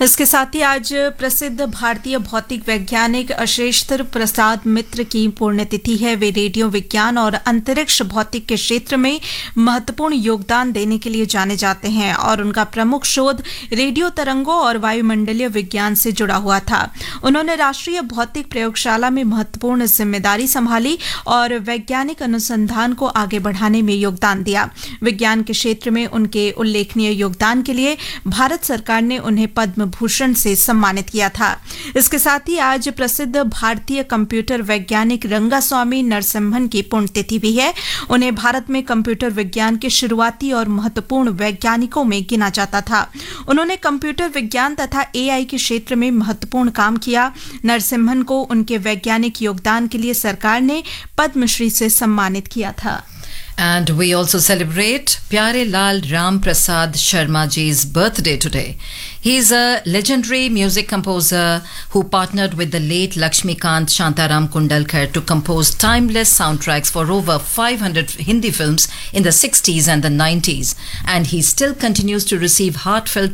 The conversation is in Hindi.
इसके साथ ही आज प्रसिद्ध भारतीय भौतिक वैज्ञानिक अशेश्तर प्रसाद मित्र की पुण्यतिथि है। वे रेडियो विज्ञान और अंतरिक्ष भौतिक के क्षेत्र में महत्वपूर्ण योगदान देने के लिए जाने जाते हैं और उनका प्रमुख शोध रेडियो तरंगों और वायुमंडलीय विज्ञान से जुड़ा हुआ था। उन्होंने राष्ट्रीय भौतिक प्रयोगशाला में महत्वपूर्ण जिम्मेदारी संभाली और वैज्ञानिक अनुसंधान को आगे बढ़ाने में योगदान दिया। विज्ञान के क्षेत्र में उनके उल्लेखनीय योगदान के लिए भारत सरकार ने उन्हें पद्म भूषण से सम्मानित किया था। इसके साथ ही आज प्रसिद्ध भारतीय कंप्यूटर वैज्ञानिक रंगास्वामी नरसिम्हन की पुण्यतिथि भी है। उन्हें भारत में कंप्यूटर विज्ञान के शुरुआती और महत्वपूर्ण वैज्ञानिकों में गिना जाता था। उन्होंने कंप्यूटर विज्ञान तथा एआई के क्षेत्र में महत्वपूर्ण काम किया। नरसिम्हन को उनके वैज्ञानिक योगदान के लिए सरकार ने पद्मश्री से सम्मानित किया था। And we also celebrate Pyare Lal Ram Prasad Sharma ji's birthday today. He is a legendary music composer who partnered with the late Lakshmikant Shantaram Kundalkar to compose timeless soundtracks for over 500 Hindi films in the 60s and the 90s. And he still continues to receive heartfelt